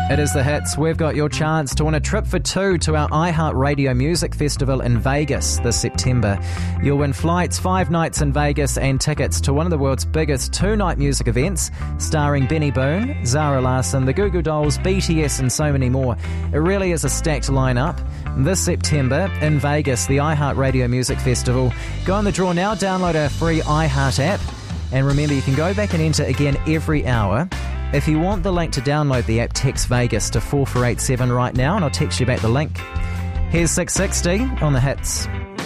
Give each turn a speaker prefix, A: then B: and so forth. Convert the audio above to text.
A: It is the hits. We've got your chance to win a trip for two to our iHeartRadio Music Festival in Vegas this September. You'll win flights, 5 nights in Vegas, and tickets to one of the world's biggest 2-night music events, starring Benny Boone, Zara Larsson, the Goo Goo Dolls, BTS, and so many more. It really is a stacked lineup. This September in Vegas, the iHeartRadio Music Festival. Go on the draw now, download our free iHeart app, and remember you can go back and enter again every hour. If you want the link to download the app, text Vegas to 4487 right now, and I'll text you back the link. Here's 660 on the hits.